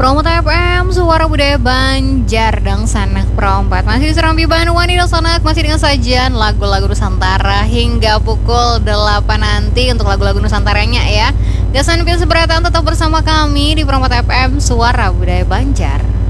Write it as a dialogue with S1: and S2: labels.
S1: Promo FM, suara budaya Banjar dan Sanak Perompat. Masih di Serambi Banwani dan Sanak, masih dengan sajian lagu-lagu Nusantara hingga pukul 8 nanti untuk lagu-lagu Nusantaranya ya. Gak sampai seberatan, tetap bersama kami di Promo FM, suara budaya Banjar.